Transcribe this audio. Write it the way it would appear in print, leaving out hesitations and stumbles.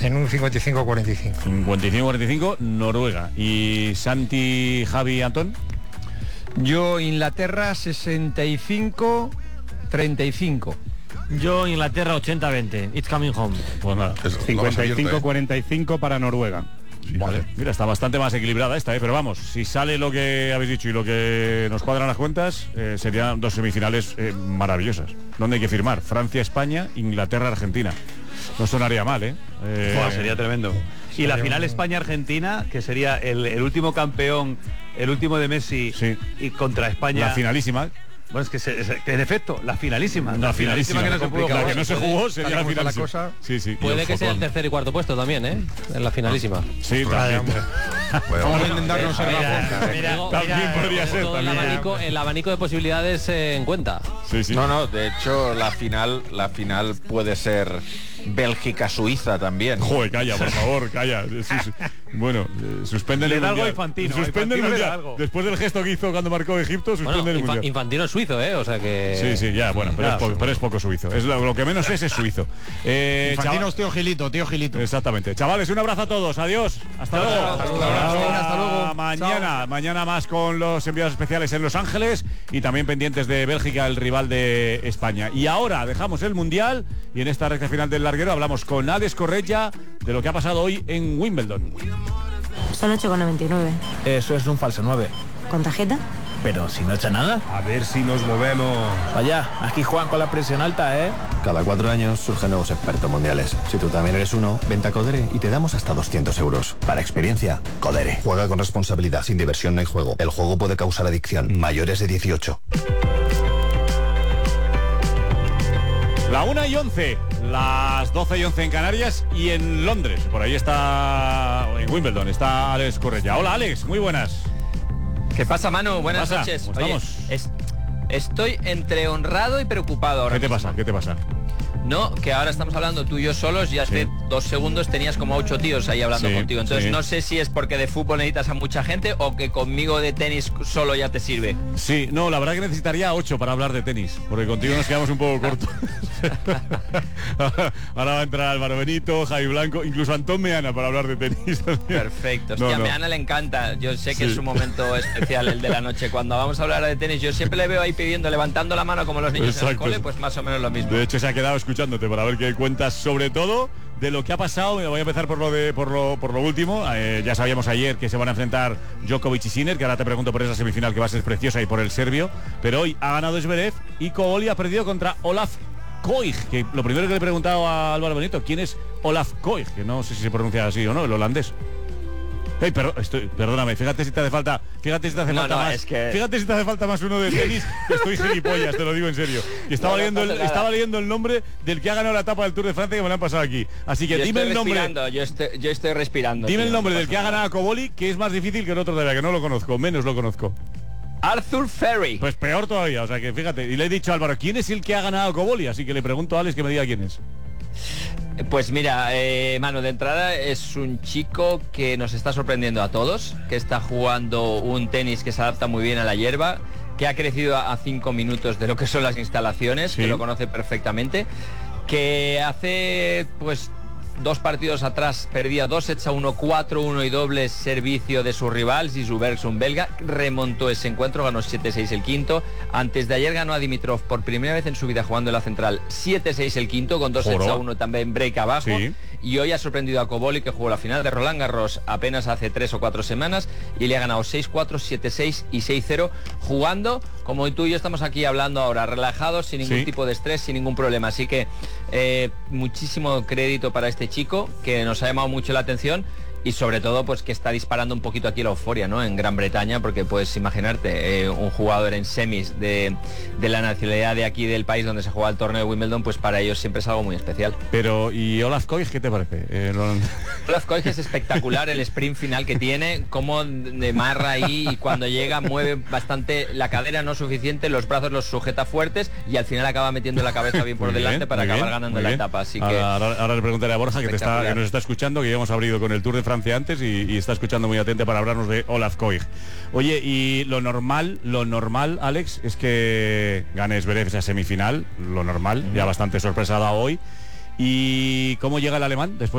En un 55-45. 55-45, Noruega. ¿Y Santi, Javi, Antón? Yo Inglaterra 65-35. Yo Inglaterra 80-20. It's coming home. Pues nada. 55-45 para Noruega. Vale, mira, está bastante más equilibrada esta, pero vamos, si sale lo que habéis dicho y lo que nos cuadran las cuentas, serían dos semifinales maravillosas. ¿Dónde hay que firmar? Francia, España, Inglaterra, Argentina. No sonaría mal, sería tremendo. Y la final España-Argentina, que sería el último campeón, el último de Messi, y contra España. La finalísima. Bueno, es que en efecto, la finalísima. La finalísima que no se pudo jugar. La que no se jugó sería la finalísima. Sí. Puede que sea el tercer y cuarto puesto también, en la finalísima. Sí, también. Vamos a intentarnos en la también podría ser. El abanico de posibilidades en cuenta. Sí. No, de hecho, la final puede ser Bélgica-Suiza también. Joder, calla, por favor, calla. Bueno, suspenden el mundial. Infantino. Suspenden el mundial. Después del gesto que hizo cuando marcó Egipto, suspenden el mundial. Infantino es suizo, o sea que... Sí, ya, bueno, pero es poco suizo. Es lo que menos es suizo. Infantino es tío Gilito. Exactamente. Chavales, un abrazo a todos. Adiós. Hasta luego. Hasta luego. Mañana más con los enviados especiales en Los Ángeles y también pendientes de Bélgica, el rival de España. Y ahora dejamos el mundial y en esta recta final del larguero hablamos con Alex Correia de lo que ha pasado hoy en Wimbledon. Son 8,99. Eso es un falso 9. ¿Con tarjeta? Pero si no echa nada. A ver si nos movemos. Vaya, aquí juegan con la presión alta, Cada 4 años surgen nuevos expertos mundiales. Si tú también eres uno, vente a Codere y te damos hasta 200 euros. Para experiencia, Codere. Juega con responsabilidad, sin diversión no hay juego. El juego puede causar adicción. Mayores de 18. La 1:11, las 12:11 en Canarias y en Londres. Por ahí está, en Wimbledon, está Alex Correia. Hola Alex, muy buenas. ¿Qué pasa, Manu? Buenas noches. Oye, estoy entre honrado y preocupado ahora. ¿Qué te pasa? No, que ahora estamos hablando tú y yo solos y hace 2 segundos tenías como 8 tíos ahí hablando contigo. Entonces no sé si es porque de fútbol necesitas a mucha gente o que conmigo de tenis solo ya te sirve. Sí, no, la verdad que necesitaría 8 para hablar de tenis, porque contigo nos quedamos un poco cortos. Ahora va a entrar Álvaro Benito, Javi Blanco, incluso Antón Meana para hablar de tenis. Perfecto. Hostia, a Meana le encanta. Yo sé que es un momento especial el de la noche. Cuando vamos a hablar de tenis, yo siempre le veo ahí pidiendo, levantando la mano como los niños en el cole, pues más o menos lo mismo. De hecho, se ha quedado escuchándote para ver qué cuentas, sobre todo de lo que ha pasado. Voy a empezar por lo último. Ya sabíamos ayer que se van a enfrentar Djokovic y Sinner, que ahora te pregunto por esa semifinal que va a ser preciosa, y por el serbio, pero hoy ha ganado Zverev y Koboli ha perdido contra Olaf Koig, que lo primero que le he preguntado a Álvaro Benito, ¿quién es Olaf Koig? Que no sé si se pronuncia así o no, el holandés. Perdóname, fíjate si te hace falta más. Fíjate si te hace falta más uno de tenis, que estoy gilipollas, te lo digo en serio. Y estaba leyendo el nombre del que ha ganado la etapa del Tour de Francia, que me lo han pasado aquí. Así que dime el nombre. Yo estoy respirando. Dime el nombre del que ha ganado a Koboli, que es más difícil que el otro de la que no lo conozco, menos lo conozco. Arthur Ferry. Pues peor todavía, o sea que fíjate. Y le he dicho a Álvaro, ¿quién es el que ha ganado a Koboli? Así que le pregunto a Alex que me diga quién es. Pues mira, Manu, de entrada es un chico que nos está sorprendiendo a todos, que está jugando un tenis que se adapta muy bien a la hierba, que ha crecido a 5 minutos de lo que son las instalaciones, que lo conoce perfectamente, que hace pues 2 partidos atrás perdía 2 sets a 1, 4-1 y doble servicio de su rival, Zizou Bergson belga, remontó ese encuentro, ganó 7-6 el quinto. Antes de ayer ganó a Dimitrov por primera vez en su vida jugando en la central, 7-6 el quinto, con 2 sets a 1 también break abajo. Y hoy ha sorprendido a Koboli, que jugó la final de Roland Garros apenas hace 3 o 4 semanas y le ha ganado 6-4, 7-6 y 6-0, jugando como tú y yo estamos aquí hablando ahora, relajados, sin ningún tipo de estrés, sin ningún problema. Así que muchísimo crédito para este chico, que nos ha llamado mucho la atención. Y sobre todo pues que está disparando un poquito aquí la euforia, ¿no?, en Gran Bretaña, porque puedes imaginarte un jugador en semis de la nacionalidad de aquí del país donde se juega el torneo de Wimbledon, pues para ellos siempre es algo muy especial. Pero, ¿y Olaf Koig qué te parece? Olaf Koig es espectacular, el sprint final que tiene, cómo demarra ahí y cuando llega mueve bastante la cadera, no suficiente, los brazos los sujeta fuertes y al final acaba metiendo la cabeza bien por delante para acabar ganando la etapa. Así que ahora le preguntaré a Borja, que nos está escuchando, que ya hemos abrido con el Tour de Francia antes y está escuchando muy atento para hablarnos de Olaf Koig. Oye, y lo normal, Alex, es que gane Zverev esa semifinal, lo normal, ya bastante sorpresa ha dado hoy. ¿Y cómo llega el alemán después